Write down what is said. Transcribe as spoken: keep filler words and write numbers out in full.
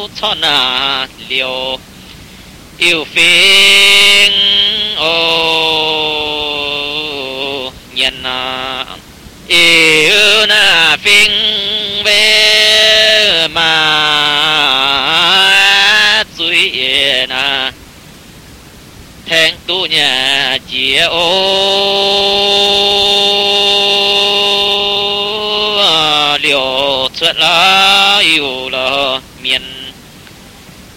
cho na liều yêu phiền ô nhân na yêu na phiền về mà suy na thẹn tu nhà chia ô liều chuyện là yêu là